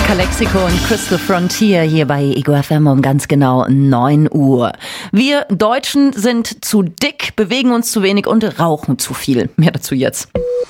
Calexico und Crystal Frontier hier bei Ego FM um ganz genau 9 Uhr. Wir Deutschen sind zu dick, bewegen uns zu wenig und rauchen zu viel. Mehr dazu jetzt.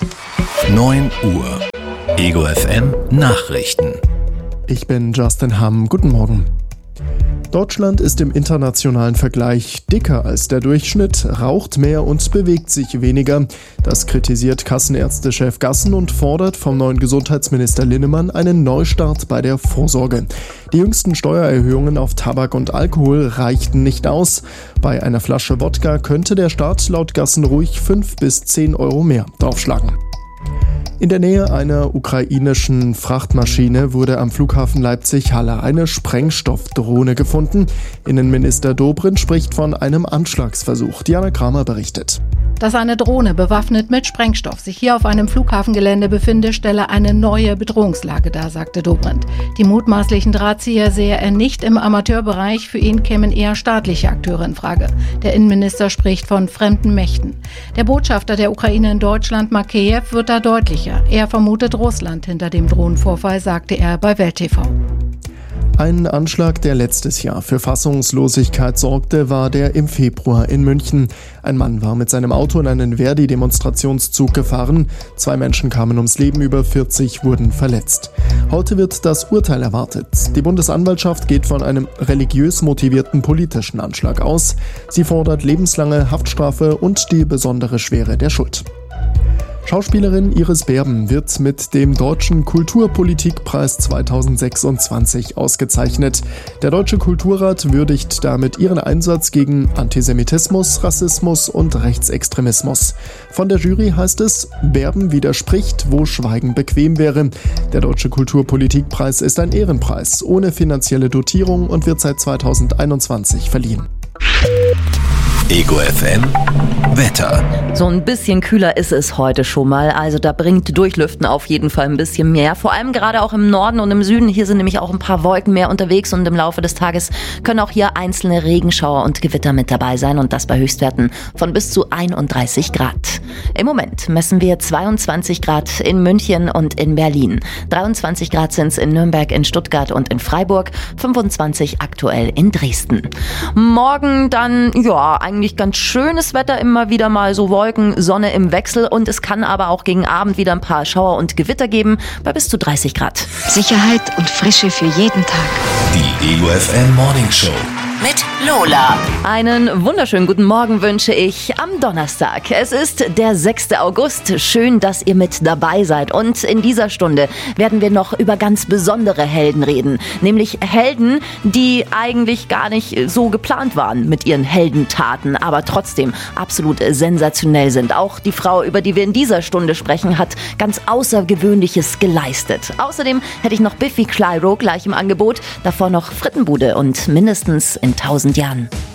9 Uhr. Ego FM Nachrichten. Ich bin Justin Hamm. Guten Morgen. Deutschland ist im internationalen Vergleich dicker als der Durchschnitt, raucht mehr und bewegt sich weniger. Das kritisiert Kassenärztechef Gassen und fordert vom neuen Gesundheitsminister Linnemann einen Neustart bei der Vorsorge. Die jüngsten Steuererhöhungen auf Tabak und Alkohol reichten nicht aus. Bei einer Flasche Wodka könnte der Staat laut Gassen ruhig 5 bis 10 Euro mehr draufschlagen. In der Nähe einer ukrainischen Frachtmaschine wurde am Flughafen Leipzig-Halle eine Sprengstoffdrohne gefunden. Innenminister Dobrindt spricht von einem Anschlagsversuch. Diana Kramer berichtet. Dass eine Drohne bewaffnet mit Sprengstoff sich hier auf einem Flughafengelände befinde, stelle eine neue Bedrohungslage dar, sagte Dobrindt. Die mutmaßlichen Drahtzieher sehe er nicht im Amateurbereich, für ihn kämen eher staatliche Akteure in Frage. Der Innenminister spricht von fremden Mächten. Der Botschafter der Ukraine in Deutschland, Makeyev, wird da deutlicher. Er vermutet Russland hinter dem Drohnenvorfall, sagte er bei Welt TV. Ein Anschlag, der letztes Jahr für Fassungslosigkeit sorgte, war der im Februar in München. Ein Mann war mit seinem Auto in einen Verdi-Demonstrationszug gefahren. 2 Menschen kamen ums Leben, über 40 wurden verletzt. Heute wird das Urteil erwartet. Die Bundesanwaltschaft geht von einem religiös motivierten politischen Anschlag aus. Sie fordert lebenslange Haftstrafe und die besondere Schwere der Schuld. Schauspielerin Iris Berben wird mit dem Deutschen Kulturpolitikpreis 2026 ausgezeichnet. Der Deutsche Kulturrat würdigt damit ihren Einsatz gegen Antisemitismus, Rassismus und Rechtsextremismus. Von der Jury heißt es, Berben widerspricht, wo Schweigen bequem wäre. Der Deutsche Kulturpolitikpreis ist ein Ehrenpreis ohne finanzielle Dotierung und wird seit 2021 verliehen. Ego FM Wetter. So ein bisschen kühler ist es heute schon mal, also da bringt Durchlüften auf jeden Fall ein bisschen mehr. Vor allem gerade auch im Norden und im Süden, hier sind nämlich auch ein paar Wolken mehr unterwegs und im Laufe des Tages können auch hier einzelne Regenschauer und Gewitter mit dabei sein und das bei Höchstwerten von bis zu 31 Grad. Im Moment messen wir 22 Grad in München und in Berlin. 23 Grad sind es in Nürnberg, in Stuttgart und in Freiburg, 25 aktuell in Dresden. Morgen dann, eigentlich ganz schönes Wetter, immer wieder mal so Wolken, Sonne im Wechsel und es kann aber auch gegen Abend wieder ein paar Schauer und Gewitter geben bei bis zu 30 Grad. Sicherheit und Frische für jeden Tag. Die Ego FM Morning Show. Mit Lola. Einen wunderschönen guten Morgen wünsche ich am Donnerstag. Es ist der 6. August. Schön, dass ihr mit dabei seid. Und in dieser Stunde werden wir noch über ganz besondere Helden reden. Nämlich Helden, die eigentlich gar nicht so geplant waren mit ihren Heldentaten, aber trotzdem absolut sensationell sind. Auch die Frau, über die wir in dieser Stunde sprechen, hat ganz Außergewöhnliches geleistet. Außerdem hätte ich noch Biffy Clyro gleich im Angebot. Davor noch Frittenbude und mindestens in 1000 Jahren.